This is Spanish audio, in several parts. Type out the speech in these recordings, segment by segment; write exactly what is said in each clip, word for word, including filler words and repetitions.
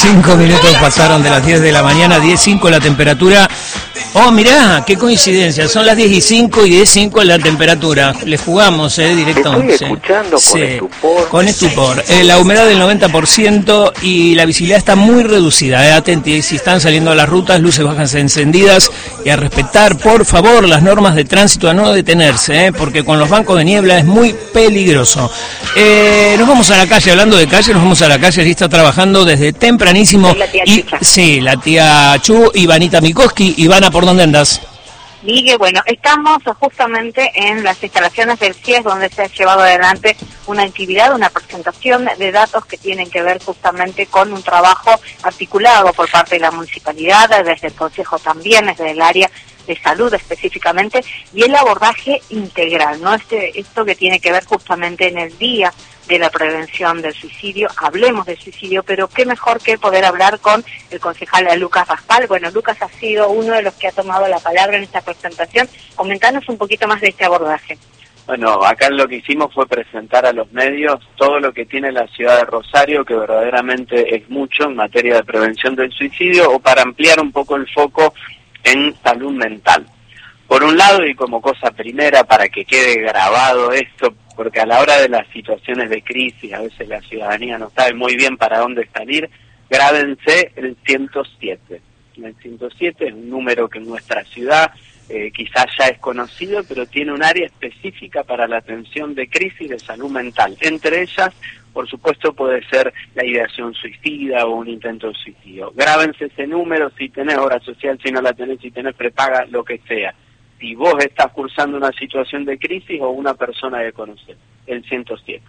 Cinco minutos pasaron de las diez de la mañana, diez cinco la temperatura. Oh, mirá, qué coincidencia, son las diez y cinco y diez cinco la temperatura. Le jugamos, eh, directo. Estoy escuchando sí, con estupor. Con estupor. Eh, la humedad del noventa por ciento y la visibilidad está muy reducida. Eh. Atenti, si están saliendo a las rutas, luces bajas encendidas y a respetar, por favor, las normas de tránsito, a no detenerse, eh, porque con los bancos de niebla es muy peligroso. Eh, nos vamos a la calle, hablando de calle, nos vamos a la calle, allí está trabajando desde tempranísimo. La tía y, Chucha. Sí, la tía Chu, Ivanita Mikoski. Ivana, ¿por dónde andas? Miguel, bueno, estamos justamente en las instalaciones del C I E S, donde se ha llevado adelante una actividad, una presentación de datos que tienen que ver justamente con un trabajo articulado por parte de la municipalidad, desde el Consejo también, desde el área de salud específicamente, y el abordaje integral, ¿no? Este, esto que tiene que ver justamente en el día de la prevención del suicidio, hablemos del suicidio, pero qué mejor que poder hablar con el concejal Lucas Raspal. Bueno, Lucas ha sido uno de los que ha tomado la palabra en esta presentación. Comentanos un poquito más de este abordaje. Bueno, acá lo que hicimos fue presentar a los medios todo lo que tiene la ciudad de Rosario, que verdaderamente es mucho en materia de prevención del suicidio, o para ampliar un poco el foco en salud mental. Por un lado, y como cosa primera, para que quede grabado esto, porque a la hora de las situaciones de crisis, a veces la ciudadanía no sabe muy bien para dónde salir, grábense el ciento siete. El ciento siete es un número que en nuestra ciudad eh, quizás ya es conocido, pero tiene un área específica para la atención de crisis de salud mental. Entre ellas, por supuesto, puede ser la ideación suicida o un intento de suicidio. Grábense ese número, si tenés obra social, si no la tenés, si tenés prepaga, lo que sea. Si vos estás cursando una situación de crisis o una persona que conoces, el ciento siete.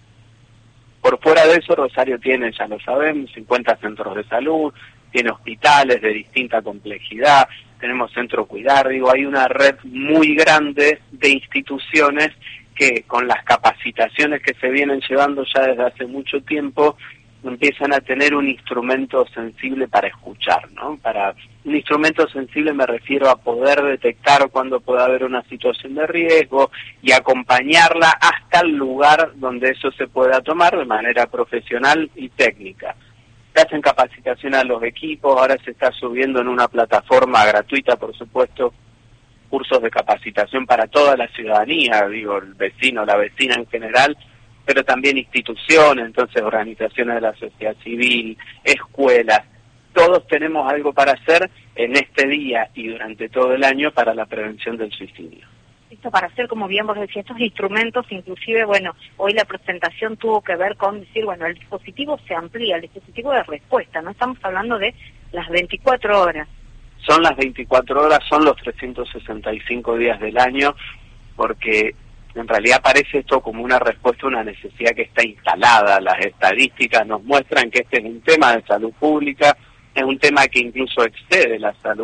Por fuera de eso, Rosario tiene, ya lo sabemos, cincuenta centros de salud, tiene hospitales de distinta complejidad, tenemos Centro Cuidar, digo, hay una red muy grande de instituciones que con las capacitaciones que se vienen llevando ya desde hace mucho tiempo, empiezan a tener un instrumento sensible para escuchar, ¿no? Para un instrumento sensible me refiero a poder detectar cuando puede haber una situación de riesgo y acompañarla hasta el lugar donde eso se pueda tomar de manera profesional y técnica. Se hacen capacitación a los equipos, ahora se está subiendo en una plataforma gratuita, por supuesto, cursos de capacitación para toda la ciudadanía, digo, el vecino, la vecina en general, pero también instituciones, entonces organizaciones de la sociedad civil, escuelas, todos tenemos algo para hacer en este día y durante todo el año para la prevención del suicidio. Esto para hacer, como bien vos decías, estos instrumentos, inclusive, bueno, hoy la presentación tuvo que ver con decir, bueno, el dispositivo se amplía, el dispositivo de respuesta, no estamos hablando de las veinticuatro horas. Son las veinticuatro horas, son los trescientos sesenta y cinco días del año, porque en realidad parece esto como una respuesta a una necesidad que está instalada. Las estadísticas nos muestran que este es un tema de salud pública, es un tema que incluso excede la salud